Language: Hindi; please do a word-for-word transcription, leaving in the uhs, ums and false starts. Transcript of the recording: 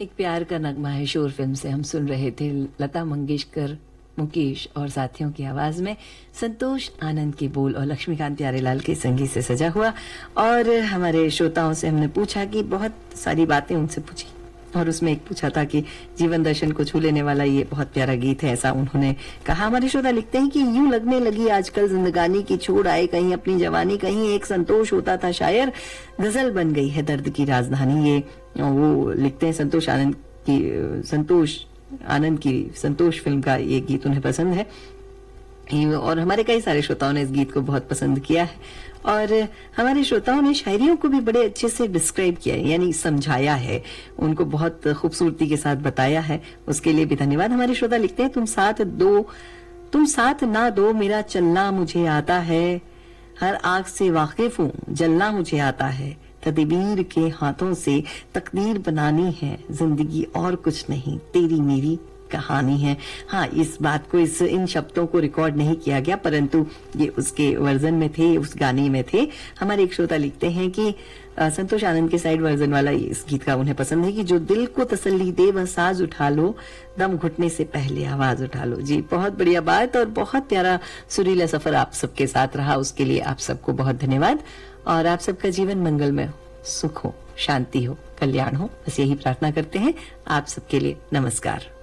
एक प्यार का नगमा है शोर फिल्म से हम सुन रहे थे लता मंगेशकर, मुकेश और साथियों की आवाज में संतोष आनंद के बोल और लक्ष्मीकांत प्यारेलाल के संगीत से सजा हुआ। और हमारे श्रोताओं से हमने पूछा कि बहुत सारी बातें उनसे पूछी और उसमें एक पूछा था कि जीवन दर्शन को छू लेने वाला ये बहुत प्यारा गीत है, ऐसा उन्होंने कहा। हमारे श्रोता लिखते हैं कि यूं लगने लगी आजकल जिंदगानी की छोड़ आए कहीं अपनी जवानी, कहीं एक संतोष होता था शायर, गजल बन गई है दर्द की राजधानी। ये वो लिखते हैं संतोष आनंद की संतोष आनंद की संतोष फिल्म का ये गीत उन्हें पसंद है और हमारे कई सारे श्रोताओं ने इस गीत को बहुत पसंद किया है। और हमारे श्रोताओं ने शायरियों को भी बड़े अच्छे से डिस्क्राइब किया है, यानी समझाया है, उनको बहुत खूबसूरती के साथ बताया है, उसके लिए भी धन्यवाद। हमारे श्रोता लिखते हैं तुम साथ दो तुम साथ ना दो मेरा चलना मुझे आता है, हर आग से वाकिफ हूँ जलना मुझे आता है, तदबीर के हाथों से तकदीर बनानी है, जिंदगी और कुछ नहीं तेरी मेरी कहानी है। हाँ, इस बात को इस इन शब्दों को रिकॉर्ड नहीं किया गया, परंतु ये उसके वर्जन में थे, उस गाने में थे। हमारे एक श्रोता लिखते हैं कि आ, संतोष आनंद के साइड वर्जन वाला इस गीत का उन्हें पसंद है कि जो दिल को तसल्ली दे वह साज उठा लो, दम घुटने से पहले आवाज उठा लो। जी, बहुत बढ़िया बात और बहुत प्यारा सुरीला सफर आप सबके साथ रहा, उसके लिए आप सबको बहुत धन्यवाद। और आप सबका जीवन मंगलमय हो, सुख हो, शांति हो, कल्याण हो, बस यही प्रार्थना करते हैं। आप सबके लिए नमस्कार।